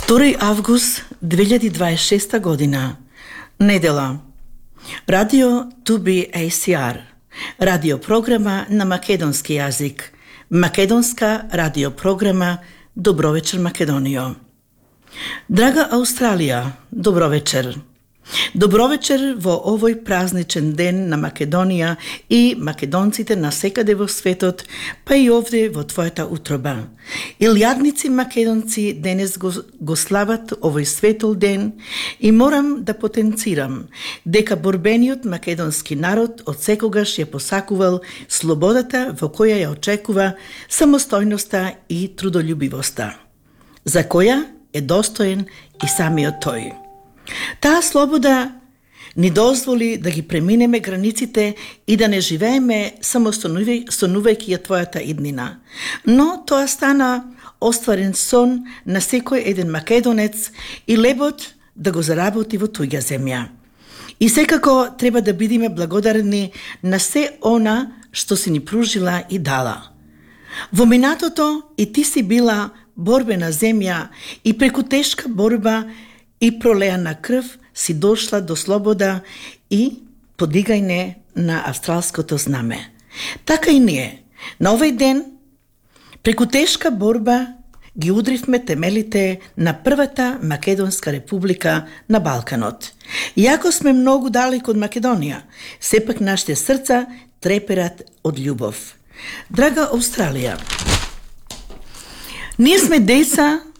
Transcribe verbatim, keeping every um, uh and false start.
втори август две илјади дваесет и шеста година, недела. Радио Ту Би Ей Си Ар, радиопрограма на македонски јазик, македонска радиопрограма Добро вечер Македонијо. Драга Австралија, добро вечер. Добро вечер во овој празничен ден на Македонија и македонците насекаде во светот, па и овде во твојата утроба. Илјадници македонци денес го, го слават овој светол ден и морам да потенцирам дека борбениот македонски народ од секогаш ја посакувал слободата во која ја очекува самостојноста и трудолюбивоста, за која е достоен и самиот тој. Таа слобода ни дозволи да ги преминеме границите и да не живееме само сонувајќи ја твојата иднина. Но тоа стана остварен сон на секој еден македонец и лебот да го заработи во туѓа земја. И секако треба да бидеме благодарни на се она што си ни пружила и дала. Во минатото и ти си била борбена земја и преку тешка борба и пролеана крв си дошла до слобода и подигање на австралското знаме. Така и ние, на овој ден, преку тешка борба ги удривме темелите на првата Македонска република на Балканот. Иако сме многу далеко од Македонија, сепак нашите срца треперат од љубов. Драга Австралија, ние сме деца